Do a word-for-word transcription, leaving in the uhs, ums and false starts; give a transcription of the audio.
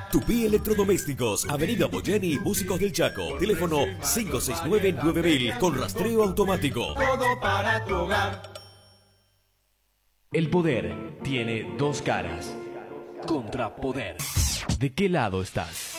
Tupí Electrodomésticos, Avenida Boyeni, Músicos del Chaco. Teléfono cinco seis nueve nueve mil con rastreo automático. Todo para tu hogar. El poder tiene dos caras. Contrapoder. ¿De qué lado estás?